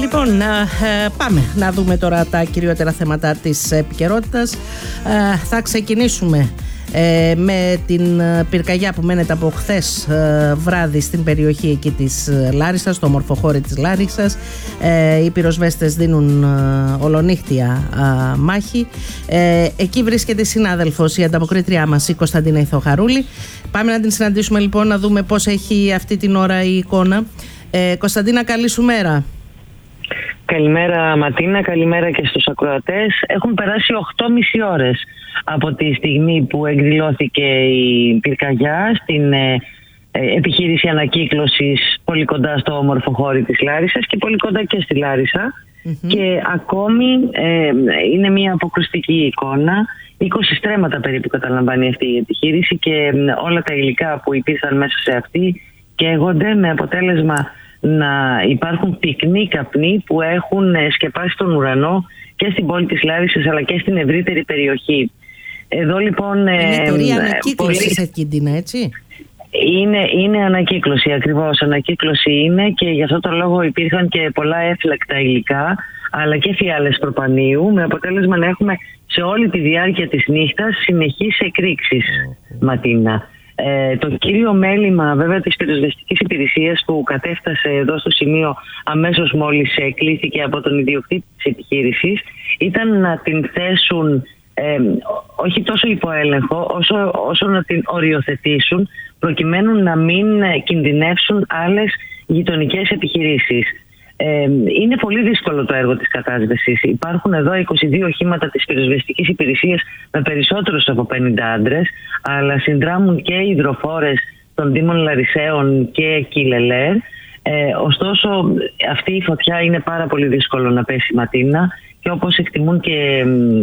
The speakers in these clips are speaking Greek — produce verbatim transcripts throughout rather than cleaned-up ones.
Λοιπόν, να, ε, πάμε να δούμε τώρα τα κυριότερα θέματα της επικαιρότητας. Ε, θα ξεκινήσουμε ε, με την πυρκαγιά που μένεται από χθες ε, βράδυ στην περιοχή εκεί της Λάρισσας, στο ομορφοχώρι της Λάρισσας. Ε, οι πυροσβέστες δίνουν ε, ολονύχτια ε, μάχη. Ε, εκεί βρίσκεται η συνάδελφος, η ανταποκρίτριά μας, η Κωνσταντίνα Ηθοχαρούλη. Πάμε να την συναντήσουμε λοιπόν, να δούμε πώς έχει αυτή την ώρα η εικόνα. Ε, Κωνσταντίνα, καλή σου μέρα. Καλημέρα Ματίνα, καλημέρα και στους ακροατές. Έχουν περάσει οκτώ και μισή ώρες από τη στιγμή που εκδηλώθηκε η πυρκαγιά στην ε, ε, επιχείρηση ανακύκλωσης πολύ κοντά στο ομορφοχώρι της Λάρισσας και πολύ κοντά και στη Λάρισα. Mm-hmm. Και ακόμη ε, είναι μια αποκρουστική εικόνα. είκοσι στρέμματα περίπου καταλαμβάνει αυτή η επιχείρηση και ε, όλα τα υλικά που υπήρχαν μέσα σε αυτή καίγονται, με αποτέλεσμα να υπάρχουν πυκνοί καπνοί που έχουν σκεπάσει τον ουρανό και στην πόλη της Λάρισσας αλλά και στην ευρύτερη περιοχή. Εδώ λοιπόν... Είναι εταιρεία ε, ανακύκλωσης πολύ... Κίντινα, έτσι? Είναι, είναι ανακύκλωση, ακριβώς. Ανακύκλωση είναι και γι' αυτό το λόγο υπήρχαν και πολλά έφλεκτα υλικά αλλά και φιάλες προπανίου, με αποτέλεσμα να έχουμε σε όλη τη διάρκεια της νύχτας συνεχείς εκρήξεις, mm. Ματίνα. Ε, το κύριο μέλημα βέβαια της πυροσβεστικής υπηρεσίας που κατέφτασε εδώ στο σημείο αμέσως μόλις κλήθηκε από τον ιδιοκτήτη της επιχείρησης ήταν να την θέσουν ε, όχι τόσο υπό έλεγχο όσο, όσο να την οριοθετήσουν προκειμένου να μην κινδυνεύσουν άλλες γειτονικές επιχειρήσεις. Ε, είναι πολύ δύσκολο το έργο της κατάσβεσης. Υπάρχουν εδώ είκοσι δύο οχήματα της πυροσβεστικής υπηρεσίας με περισσότερους από πενήντα άντρες, αλλά συνδράμουν και υδροφόρες των Δήμων Λαρισαίων και Κιλελέρ. Ε, ωστόσο αυτή η φωτιά είναι πάρα πολύ δύσκολο να πέσει, Ματίνα, και όπως εκτιμούν και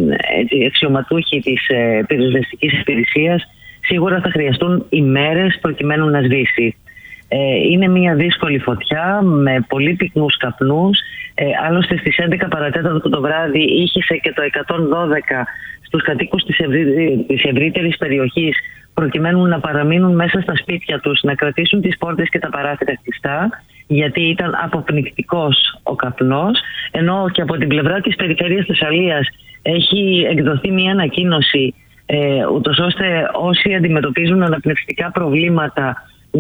ε, αξιωματούχοι της ε, πυροσβεστικής υπηρεσίας, σίγουρα θα χρειαστούν ημέρες προκειμένου να σβήσει. Είναι μια δύσκολη φωτιά με πολύ πυκνούς καπνούς. Ε, άλλωστε στις έντεκα παρατέταρτο το βράδυ ήχησε και το εκατόν δώδεκα στους κατοίκους της, ευρύ, της ευρύτερης περιοχής προκειμένου να παραμείνουν μέσα στα σπίτια τους, να κρατήσουν τις πόρτες και τα παράθυρα κλειστά, γιατί ήταν αποπνικτικός ο καπνός. Ενώ και από την πλευρά της περιφέρειας Θεσσαλίας έχει εκδοθεί μια ανακοίνωση ε, ούτως ώστε όσοι αντιμετωπίζουν αναπνευστικά προβλήματα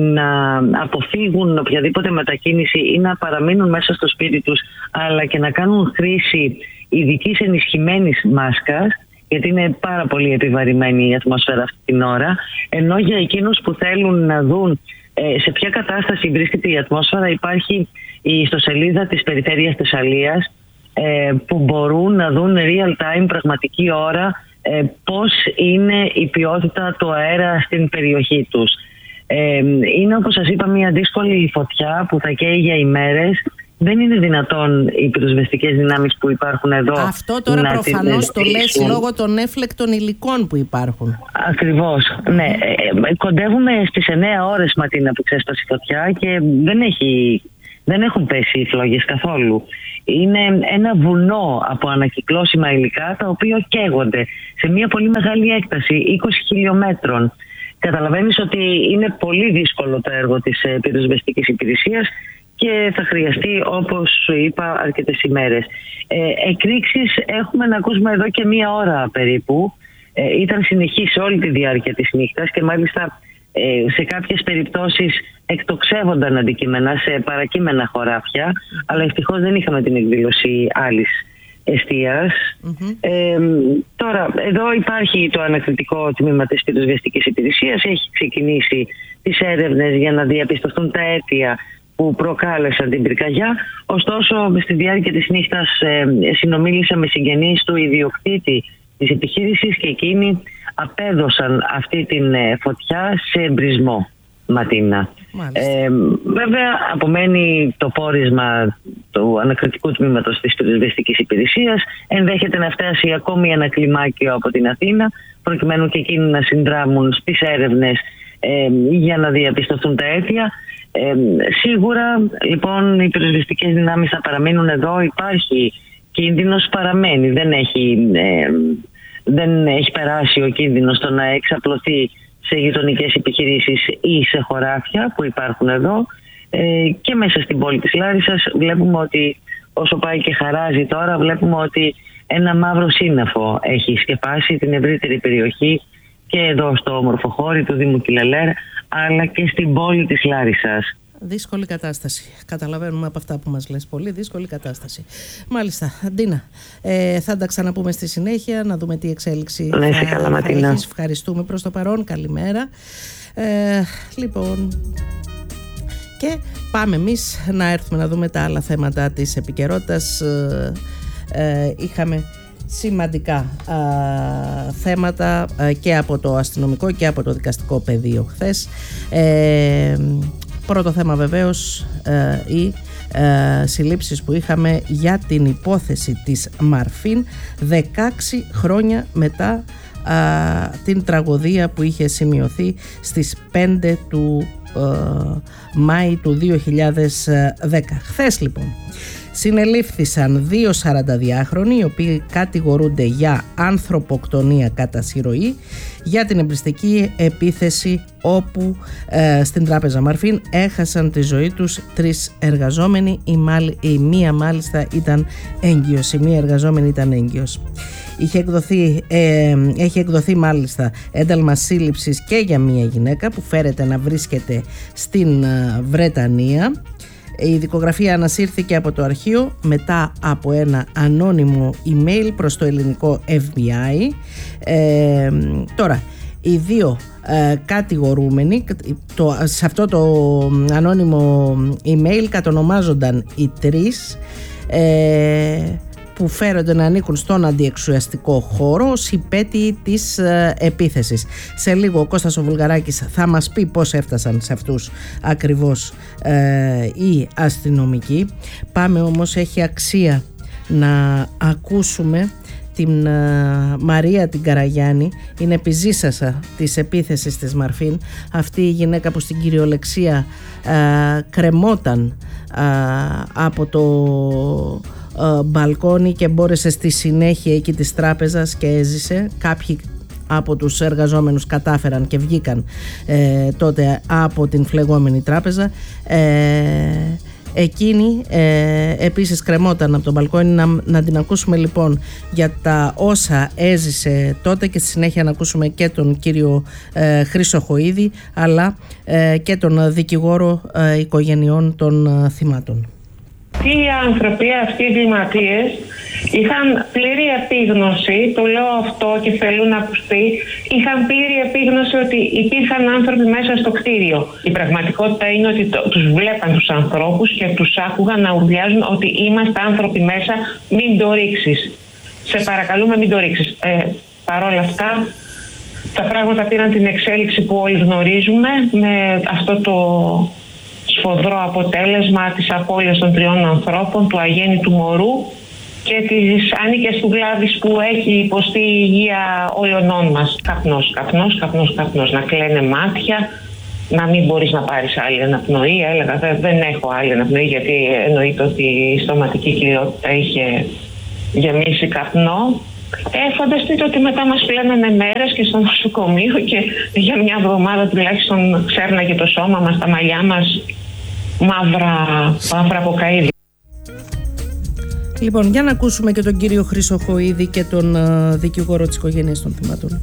να αποφύγουν οποιαδήποτε μετακίνηση ή να παραμείνουν μέσα στο σπίτι τους, αλλά και να κάνουν χρήση ειδικής ενισχυμένης μάσκας, γιατί είναι πάρα πολύ επιβαρημένη η ατμόσφαιρα αυτή την ώρα. Ενώ για εκείνους που θέλουν να δουν ε, σε ποια κατάσταση βρίσκεται η ατμόσφαιρα, υπάρχει η ιστοσελίδα της Περιφέρειας Θεσσαλίας ε, που μπορούν να δουν real time, πραγματική ώρα, ε, πώς είναι η ποιότητα του αέρα στην περιοχή τους. Ε, είναι, όπως σας είπα, μια δύσκολη φωτιά που θα καίει για ημέρες. Δεν είναι δυνατόν οι πυροσβεστικές δυνάμεις που υπάρχουν εδώ. Αυτό τώρα να προφανώς το λες λόγω των έφλεκτων υλικών που υπάρχουν. Ακριβώς, ναι. Ε, κοντεύουμε στις εννέα ώρες, Ματίνα, που ξέσπασε η φωτιά και δεν, έχει, δεν έχουν πέσει οι φλόγες καθόλου. Είναι ένα βουνό από ανακυκλώσιμα υλικά τα οποία καίγονται σε μια πολύ μεγάλη έκταση είκοσι χιλιόμετρων. Καταλαβαίνεις ότι είναι πολύ δύσκολο το έργο της πυροσβεστικής υπηρεσίας και θα χρειαστεί, όπως σου είπα, αρκετές ημέρες. Ε, εκρήξεις έχουμε να ακούσουμε εδώ και μία ώρα περίπου. Ε, ήταν συνεχής σε όλη τη διάρκεια της νύχτας και μάλιστα ε, σε κάποιες περιπτώσεις εκτοξεύονταν αντικείμενα σε παρακείμενα χωράφια, αλλά ευτυχώς δεν είχαμε την εκδήλωση άλλης εστίας. Mm-hmm. Ε, τώρα, εδώ υπάρχει το ανακριτικό τμήμα της πυροσβεστικής υπηρεσίας. Έχει ξεκινήσει τις έρευνες για να διαπιστωθούν τα αίτια που προκάλεσαν την πυρκαγιά. Ωστόσο, στη διάρκεια της νύχτας ε, συνομίλησα με συγγενείς του ιδιοκτήτη της επιχείρησης και εκείνοι απέδωσαν αυτή την ε, φωτιά σε εμπρισμό, Ματίνα. Ε, βέβαια απομένει το πόρισμα του ανακριτικού τμήματος της πυροσβεστικής υπηρεσίας. Ενδέχεται να φτάσει ακόμη ένα κλιμάκιο από την Αθήνα προκειμένου και εκείνοι να συνδράμουν στις έρευνες ε, για να διαπιστωθούν τα αίτια. Ε, σίγουρα λοιπόν οι πυροσβεστικές δυνάμεις θα παραμείνουν εδώ. Υπάρχει κίνδυνος, παραμένει, δεν έχει, ε, δεν έχει περάσει ο κίνδυνος το να εξαπλωθεί σε γειτονικές επιχειρήσεις ή σε χωράφια που υπάρχουν εδώ. Ε, και μέσα στην πόλη της Λάρισσας βλέπουμε ότι όσο πάει και χαράζει τώρα, βλέπουμε ότι ένα μαύρο σύννεφο έχει σκεπάσει την ευρύτερη περιοχή και εδώ στο όμορφο χώρι του Δήμου Κυλαλέρ, αλλά και στην πόλη της Λάρισσας. Δύσκολη κατάσταση. Καταλαβαίνουμε από αυτά που μας λες. Πολύ δύσκολη κατάσταση. Μάλιστα. Ντίνα, ε, θα τα ξαναπούμε στη συνέχεια, να δούμε τι εξέλιξη ναι, θα, καλά, θα έχεις. Ευχαριστούμε προς το παρόν. Καλημέρα. Ε, λοιπόν... Και πάμε εμείς να έρθουμε να δούμε τα άλλα θέματα της επικαιρότητας. Ε, ε, είχαμε σημαντικά ε, θέματα ε, και από το αστυνομικό και από το δικαστικό πεδίο χθες. Ε, πρώτο θέμα βεβαίως ε, οι ε, συλλήψεις που είχαμε για την υπόθεση της Μαρφίν δεκαέξι χρόνια μετά ε, την τραγωδία που είχε σημειωθεί στις πέντε του ε, Μάη του δύο χιλιάδες δέκα. Χθες λοιπόν συνελήφθησαν δύο σαρανταδυάχρονοι οι οποίοι κατηγορούνται για ανθρωποκτονία κατά συρροή για την εμπριστική επίθεση όπου ε, στην τράπεζα Μαρφίν έχασαν τη ζωή τους τρεις εργαζόμενοι. Η, μάλ, η μία μάλιστα ήταν έγκυος, η μία εργαζόμενη ήταν έγκυος. Είχε εκδοθεί, ε, έχει εκδοθεί μάλιστα ένταλμα σύλληψης και για μία γυναίκα που φέρεται να βρίσκεται στην ε, Βρετανία. Η δικογραφία ανασύρθηκε από το αρχείο μετά από ένα ανώνυμο email προς το ελληνικό εφ μπι άι. Ε, τώρα, οι δύο ε, κατηγορούμενοι, το, σε αυτό το ανώνυμο email κατονομάζονταν οι τρεις ε, που φέρονται να ανήκουν στον αντιεξουσιαστικό χώρο ως υπέτειοι της ε, επίθεσης. Σε λίγο ο Κώστας ο Βουλγαράκης θα μας πει πώς έφτασαν σε αυτούς ακριβώς ε, οι αστυνομικοί. Πάμε όμως, έχει αξία να ακούσουμε την uh, Μαρία την Καραγιάννη, είναι επιζήσασα της επίθεσης της Μαρφίν, αυτή η γυναίκα που στην κυριολεξία uh, κρεμόταν uh, από το uh, μπαλκόνι και μπόρεσε στη συνέχεια εκεί της τράπεζας και έζησε. Κάποιοι από τους εργαζόμενους κατάφεραν και βγήκαν ε, τότε από την φλεγόμενη τράπεζα. ε, Εκείνη ε, επίσης κρεμόταν από τον μπαλκόνι. Να, να την ακούσουμε λοιπόν για τα όσα έζησε τότε και στη συνέχεια να ακούσουμε και τον κύριο ε, Χρήστο Χοΐδη αλλά ε, και τον δικηγόρο ε, οικογενειών των ε, θυμάτων. Αυτοί οι άνθρωποι, αυτοί οι εγκληματίες είχαν πλήρη επίγνωση, το λέω αυτό και θέλω να ακουστεί, είχαν πλήρη επίγνωση ότι υπήρχαν άνθρωποι μέσα στο κτίριο. Η πραγματικότητα είναι ότι το, τους βλέπαν τους ανθρώπους και τους άκουγαν να ουρλιάζουν ότι είμαστε άνθρωποι μέσα, μην το ρίξεις. Σε παρακαλούμε, μην το ρίξεις. Ε, Παρ' όλα αυτά, τα πράγματα πήραν την εξέλιξη που όλοι γνωρίζουμε με αυτό το σφοδρό αποτέλεσμα της απώλειας των τριών ανθρώπων, του αγέννητου μωρού και τις ανίκες του Γλάδης που έχει υποστεί η υγεία όλων μας. Καπνός, καπνός, καπνός, καπνός. Να κλαίνε μάτια, να μην μπορείς να πάρεις άλλη αναπνοή. Έλεγα δεν έχω άλλη αναπνοή γιατί εννοείται ότι η στοματική κοιλιότητα είχε γεμίσει καπνό. Ε, φανταστείτε ότι μετά μας πλένανε μέρες και στο νοσοκομείο και για μια εβδομάδα τουλάχιστον ξέρναγε το σώμα μας, τα μαλλιά μας μαύρα, μαύρα από καΐδι. Λοιπόν, για να ακούσουμε και τον κύριο Χρήστο Χοΐδη και τον uh, δικηγόρο της οικογένειας των θυμάτων.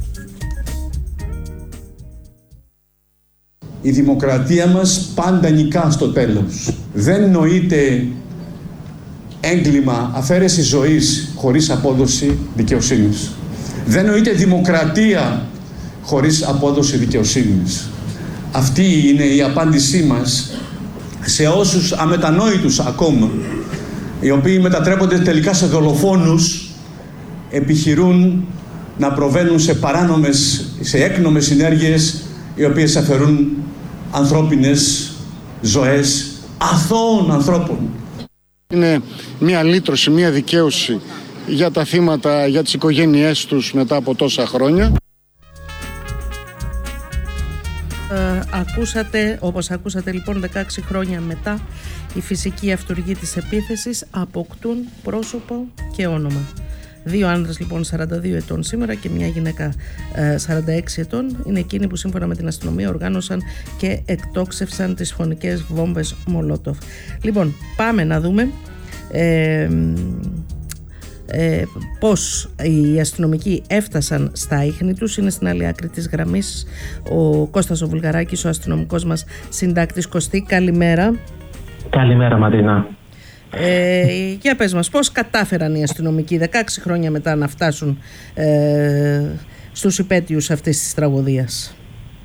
Η δημοκρατία μας πάντα νικά στο τέλος. Δεν νοείται έγκλημα αφαίρεση ζωής χωρίς απόδοση δικαιοσύνης. Δεν νοείται δημοκρατία χωρίς απόδοση δικαιοσύνης. Αυτή είναι η απάντησή μας σε όσους αμετανόητους ακόμα, οι οποίοι μετατρέπονται τελικά σε δολοφόνους, επιχειρούν να προβαίνουν σε παράνομες, σε έκνομες συνέργειες, οι οποίες αφαιρούν ανθρώπινες ζωές αθώων ανθρώπων. Είναι μια λύτρωση, μια δικαίωση για τα θύματα, για τις οικογένειές τους μετά από τόσα χρόνια. Ε, ακούσατε, όπως ακούσατε λοιπόν, δεκαέξι χρόνια μετά οι φυσικοί αυτούργοι της επίθεσης αποκτούν πρόσωπο και όνομα. Δύο άνδρες λοιπόν σαράντα δύο ετών σήμερα και μια γυναίκα ε, σαράντα έξι ετών είναι εκείνοι που σύμφωνα με την αστυνομία οργάνωσαν και εκτόξευσαν τις φωνικές βόμβες Μολότοφ. Λοιπόν, πάμε να δούμε ε, ε, πώς οι αστυνομικοί έφτασαν στα ίχνη τους. Είναι στην άλλη άκρη της γραμμής ο Κώστας ο Βουλγαράκης, ο αστυνομικός μας συντάκτης. Κωστή, καλημέρα. Καλημέρα Ματίνα. Ε, για πες μας, πώς κατάφεραν οι αστυνομικοί δεκαέξι χρόνια μετά να φτάσουν ε, στους υπέτειους αυτής της τραγωδίας?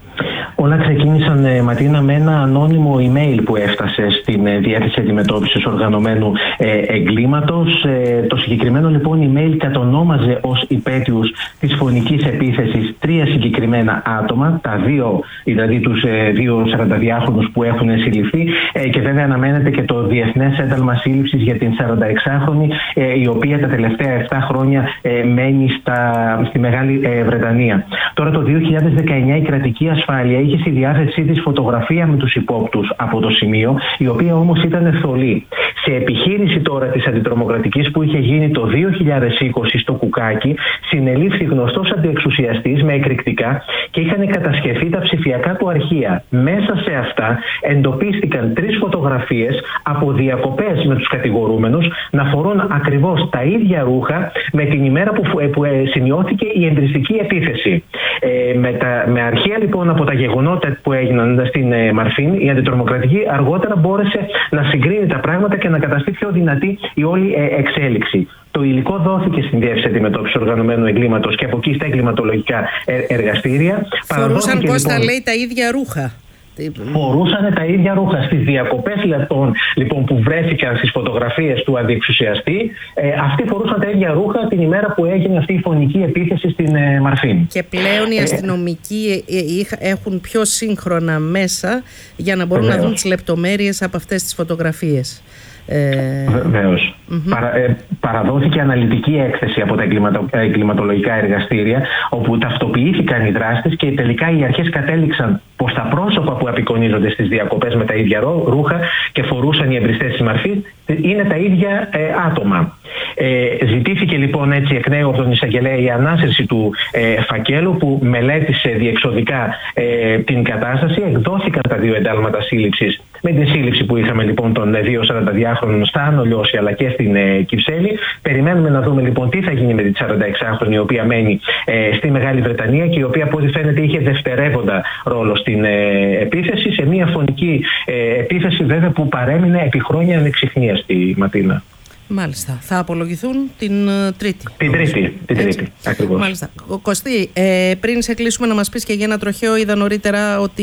Όλα ξεκίνησαν, ε, Ματίνα, με ένα ανώνυμο email που έφτασε στην ε, Διεύθυνση Αντιμετώπισης Οργανωμένου ε, Εγκλήματος. Ε, το συγκεκριμένο λοιπόν email κατονόμαζε ως υπέτειους της φωνικής επίθεσης τρία συγκεκριμένα άτομα, τα δύο, δηλαδή τους ε, δύο σαρανταδυάχρονους που έχουν συλληφθεί, ε, και βέβαια αναμένεται και το Διεθνές Ένταλμα Σύλληψης για την σαρανταεξάχρονη, ε, η οποία τα τελευταία επτά χρόνια ε, μένει στα, στη Μεγάλη ε, Βρετανία. Τώρα το δύο χιλιάδες δεκαεννιά η κρατική ασφάλεια είχε στη διάθεσή της φωτογραφία με τους υπόπτους από το σημείο, η οποία όμως ήταν θολή. Σε επιχείρηση τώρα της αντιτρομοκρατικής που είχε γίνει το δύο χιλιάδες είκοσι στο Κουκάκι, συνελήφθη γνωστός αντιεξουσιαστής με εκρηκτικά και είχαν κατασκευεί τα ψηφιακά του αρχεία. Μέσα σε αυτά εντοπίστηκαν τρεις φωτογραφίες από διακοπές με τους κατηγορούμενους να φορούν ακριβώς τα ίδια ρούχα με την ημέρα που, που σημειώθηκε η εμπριστική επίθεση. Ε, με, τα, με αρχεία λοιπόν από τα γεγονότα που έγιναν στην ε, Μαρφίν, η αντιτρομοκρατική αργότερα μπόρεσε να συγκρίνει τα πράγματα και να καταστεί πιο δυνατή η όλη ε, εξέλιξη. Το υλικό δόθηκε στην Διεύθυνση Αντιμετώπισης Οργανωμένου Εγκλήματος και από εκεί στα εγκληματολογικά εργαστήρια. Φορούσαν, Κώστα, λοιπόν, λέει, τα ίδια ρούχα. Φορούσαν τα ίδια ρούχα. Στις διακοπές λοιπόν, λοιπόν, που βρέθηκαν στις φωτογραφίες του αντιεξουσιαστή, ε, αυτοί φορούσαν τα ίδια ρούχα την ημέρα που έγινε αυτή η φωνική επίθεση στην ε, Μαρφίν. Και πλέον οι αστυνομικοί ε, έχουν πιο σύγχρονα μέσα για να μπορούν Βεβαίως. να δουν τις λεπτομέρειες από αυτές τις φωτογραφίες. Ε... Βεβαίως. Mm-hmm. Παρα, ε, παραδόθηκε αναλυτική έκθεση από τα εγκληματο, εγκληματολογικά εργαστήρια, όπου ταυτοποιήθηκαν οι δράστες και τελικά οι αρχές κατέληξαν πως τα πρόσωπα που απεικονίζονται στις διακοπές με τα ίδια ρούχα και φορούσαν οι εμπριστές της Μαρφής είναι τα ίδια ε, άτομα. Ε, ζητήθηκε λοιπόν έτσι εκ νέου από τον εισαγγελέα η ανάσυρση του ε, φακέλου, που μελέτησε διεξοδικά ε, την κατάσταση. Εκδόθηκαν τα δύο εντάλματα σύλληψης, με την σύλληψη που είχαμε λοιπόν των δύο σαρανταδυάχρονων στα Άνω Λιώση αλλά και στην ε, Κυψέλη. Περιμένουμε να δούμε λοιπόν τι θα γίνει με τη σαρανταεξάχρονη, η οποία μένει ε, στη Μεγάλη Βρετανία και η οποία από ό,τι φαίνεται είχε δευτερεύοντα ρόλο στην ε, επίθεση, σε μια φωνική ε, επίθεση βέβαια που παρέμεινε επί χρόνια ανεξιχνία στη Ματίνα. Μάλιστα. Θα απολογηθούν την uh, Τρίτη. Την Τρίτη, την Τρίτη, ακριβώς. Μάλιστα. Κωστή, ε, πριν σε κλείσουμε να μας πεις και για ένα τροχαίο. Είδα νωρίτερα ότι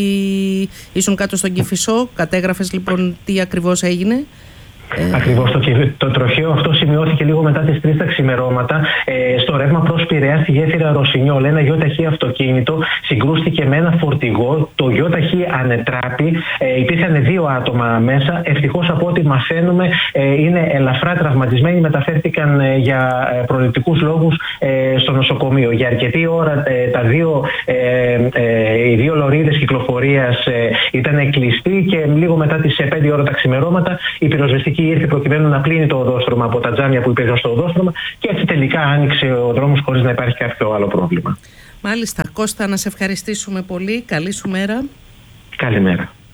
ήσουν κάτω στον Κηφισό. Κατέγραφες λοιπόν τι ακριβώς έγινε. Ακριβώς, το, το τροχαίο αυτό σημειώθηκε λίγο μετά τις τρεις τα ξημερώματα ε, στο ρεύμα προς Πειραιά στη γέφυρα Ρωσινιόλ. Ένα γιοταχή αυτοκίνητο συγκρούστηκε με ένα φορτηγό. Το γιοταχή ανετράπη. Ε, υπήρχαν δύο άτομα μέσα. Ευτυχώς, από ό,τι μαθαίνουμε, ε, είναι ελαφρά τραυματισμένοι. Μεταφέρθηκαν ε, για προληπτικούς λόγους ε, στο νοσοκομείο. Για αρκετή ώρα ε, τα δύο, ε, ε, οι δύο λωρίδες κυκλοφορίας ε, ήταν κλειστοί και λίγο μετά τις πέντε ώρα τα ξημερώματα η πυροσβεστική ήρθε προκειμένου να πλύνει το οδόστρωμα από τα τζάμια που υπήρχαν στο οδόστρωμα και έτσι τελικά άνοιξε ο δρόμος χωρίς να υπάρχει κάποιο άλλο πρόβλημα. Μάλιστα. Κώστα, να σε ευχαριστήσουμε πολύ. Καλή σου μέρα. Καλημέρα.